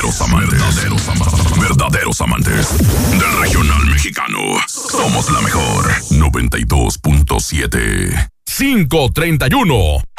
Verdaderos amantes del regional mexicano. Somos la mejor 92.7. 531